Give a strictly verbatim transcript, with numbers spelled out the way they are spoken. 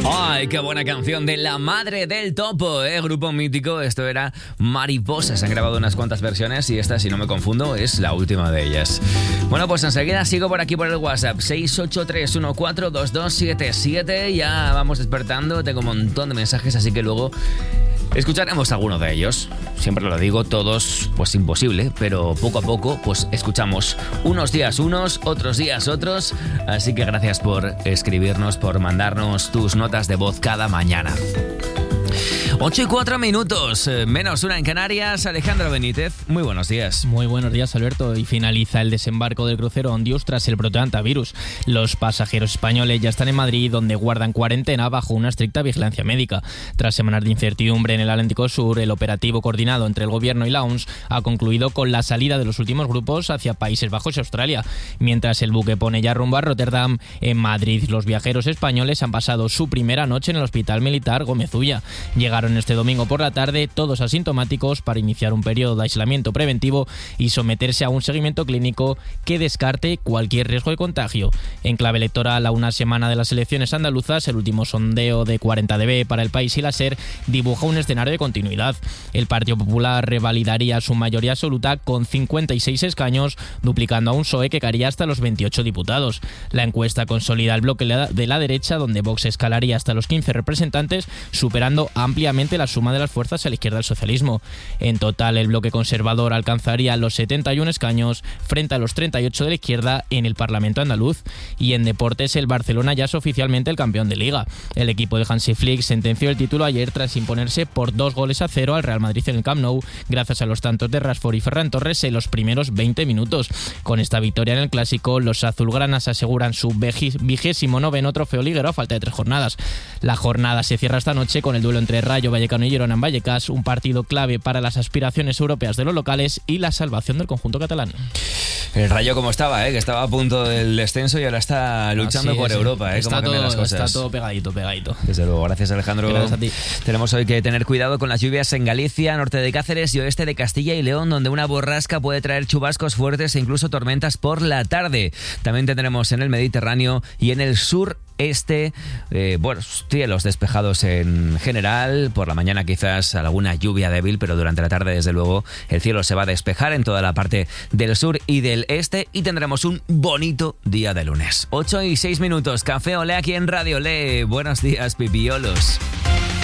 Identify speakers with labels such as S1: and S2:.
S1: Ay, qué buena canción de La Madre del Topo, ¿eh? Grupo mítico. Esto era Mariposas. Han grabado unas cuantas versiones y esta, si no me confundo, es la última de ellas. Bueno, pues enseguida sigo por aquí por el WhatsApp. seis ocho tres uno cuatro dos dos siete siete. Ya vamos despertando. Tengo un montón de mensajes, así que luego escucharemos alguno de ellos. Siempre lo digo, todos, pues imposible, pero poco a poco, pues escuchamos unos días unos, otros días otros. Así que gracias por escribirnos, por mandarnos tus notas de voz cada mañana. ocho y cuatro minutos, menos una en Canarias. Alejandro Benítez, muy buenos días.
S2: Muy buenos días, Alberto. Y finaliza el desembarco del crucero Ondius tras el brote de antivirus. Los pasajeros españoles ya están en Madrid, donde guardan cuarentena bajo una estricta vigilancia médica. Tras semanas de incertidumbre en el Atlántico Sur, el operativo coordinado entre el Gobierno y la O M S ha concluido con la salida de los últimos grupos hacia Países Bajos y Australia. Mientras el buque pone ya rumbo a Rotterdam, en Madrid los viajeros españoles han pasado su primera noche en el Hospital Militar Gómez Ulla. Llegaron este domingo por la tarde, todos asintomáticos, para iniciar un periodo de aislamiento preventivo y someterse a un seguimiento clínico que descarte cualquier riesgo de contagio. En clave electoral, a una semana de las elecciones andaluzas, el último sondeo de cuarenta D B para el País y la SER dibuja un escenario de continuidad. El Partido Popular revalidaría su mayoría absoluta con cincuenta y seis escaños, duplicando a un P S O E que caería hasta los veintiocho diputados. La encuesta consolida el bloque de la derecha, donde Vox escalaría hasta los quince representantes, superando ampliamente la suma de las fuerzas a la izquierda del socialismo. En total, el bloque conservador alcanzaría los setenta y uno escaños frente a los treinta y ocho de la izquierda en el Parlamento andaluz. Y en deportes, el Barcelona ya es oficialmente el campeón de Liga. El equipo de Hansi Flick sentenció el título ayer tras imponerse por dos goles a cero al Real Madrid en el Camp Nou, gracias a los tantos de Rashford y Ferran Torres en los primeros veinte minutos. Con esta victoria en el Clásico, los azulgranas aseguran su vigésimo noveno trofeo liguero a falta de tres jornadas. La jornada se cierra esta noche con el duelo entre Rayo Vallecano y Girona en Vallecas, un partido clave para las aspiraciones europeas de los locales y la salvación del conjunto catalán.
S1: El Rayo como estaba, ¿eh? Que estaba a punto del descenso y ahora está luchando por
S2: es,
S1: Europa, ¿eh?
S2: Está todo,
S1: las cosas.
S2: está todo pegadito, pegadito.
S1: Desde luego, gracias Alejandro.
S2: Gracias a ti.
S1: Tenemos hoy que tener cuidado con las lluvias en Galicia, norte de Cáceres y oeste de Castilla y León, donde una borrasca puede traer chubascos fuertes e incluso tormentas por la tarde. También tendremos en el Mediterráneo y en el sur este, eh, bueno, cielos despejados en general, por la mañana quizás alguna lluvia débil, pero durante la tarde desde luego el cielo se va a despejar en toda la parte del sur y del este y tendremos un bonito día de lunes. ocho y seis minutos, Café Olé aquí en Radio Olé. Buenos días, pipiolos.